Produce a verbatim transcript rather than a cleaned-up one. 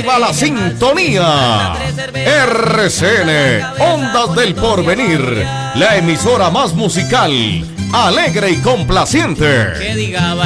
viva la sintonía. R C N, Ondas del Porvenir, la emisora más musical, alegre y complaciente. Que diga